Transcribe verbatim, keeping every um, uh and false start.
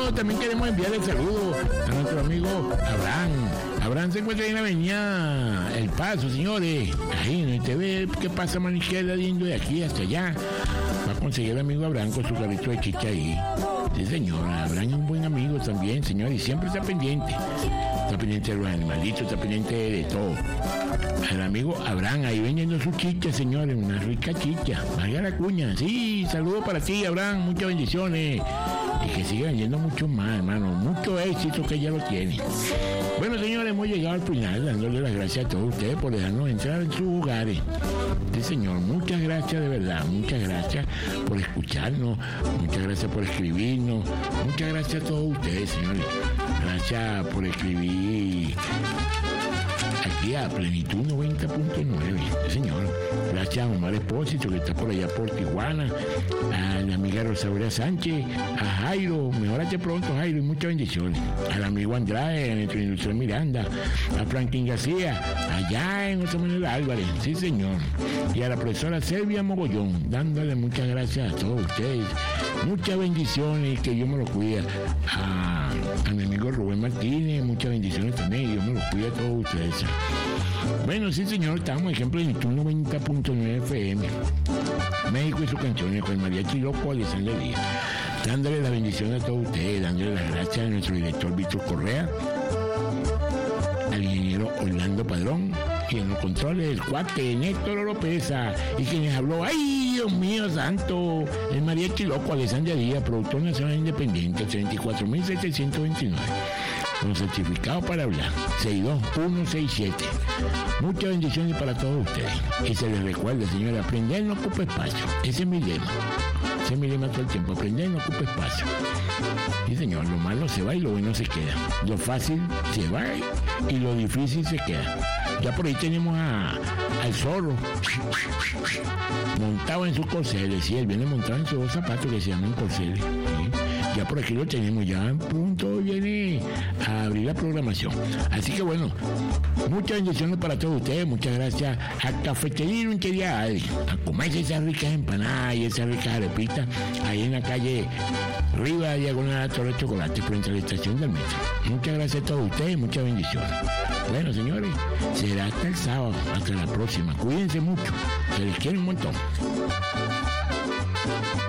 saludo, también queremos enviarle saludos a nuestro amigo Abraham. Abraham se encuentra en la avenida El Paso, señores. Ahí en el T V, ¿qué pasa, mano izquierda, yendo de aquí hasta allá? Va a conseguir el amigo Abraham con su carrito de chicha ahí. Sí, señor, Abraham es un buen amigo también, señor, y siempre está pendiente. Está pendiente de los animalitos, está pendiente de todo. El amigo Abraham ahí vendiendo su chicha, señores, una rica chicha. Valga la cuña. Sí, saludos para ti, Abraham, muchas bendiciones. Y que siga vendiendo mucho más, hermano. Mucho éxito que ya lo tiene. Bueno, señores, hemos llegado al final, dándole las gracias a todos ustedes por dejarnos entrar en sus hogares. Sí, señor, muchas gracias de verdad, muchas gracias por escucharnos, muchas gracias por escribirnos, muchas gracias a todos ustedes, señores. Gracias por escribir aquí a Plenitud noventa punto nueve, señor. Gracias a Omar Espósito, que está por allá por Tijuana, a la amiga Rosaura Sánchez, a Jairo, mejorate pronto, Jairo, y muchas bendiciones. Al amigo Andrade, a nuestro industrial Miranda, a Franklin García, allá en José Manuel Álvarez, sí, señor. Y a la profesora Selvia Mogollón, dándole muchas gracias a todos ustedes. Muchas bendiciones, que Dios me los cuida. A, a mi amigo Rubén Martínez, muchas bendiciones también, Dios me los cuida a todos ustedes. Bueno, sí, señor, estamos ejemplo en el noventa punto nueve F M. México y sus canciones con Mariachi Loco, Alessandra Díaz. Dándole la bendición a todos ustedes, dándole las gracias a nuestro director Víctor Correa, al ingeniero Orlando Padrón, y en los controles el cuate Néstor Oropesa, y quien les habló, ¡ay, Dios mío santo! El Mariachi Loco, Alessandra Díaz, productor nacional independiente, treinta y cuatro mil setecientos veintinueve. Con certificado para hablar, seis dos uno seis siete. Muchas bendiciones para todos ustedes. Y se les recuerda, señora, aprender no ocupa espacio. Ese es mi lema. Ese es mi lema todo el tiempo. Aprender no ocupa espacio. Sí, señor, lo malo se va y lo bueno se queda. Lo fácil se va y lo difícil se queda. Ya por ahí tenemos a, al zorro montado en sus corceles. Sí, él viene montado en sus dos zapatos que se llaman corceles. ¿Sí? Ya por aquí lo tenemos, ya pronto viene a abrir la programación. Así que bueno, muchas bendiciones para todos ustedes, muchas gracias a Cafetería Lunchería Adri, a comerse esas ricas empanadas y esas ricas arepitas ahí en la calle Riva Diagonal a Torre de Chocolate, frente a la estación del metro. Muchas gracias a todos ustedes, muchas bendiciones. Bueno, señores, será hasta el sábado, hasta la próxima. Cuídense mucho, se les quiere un montón.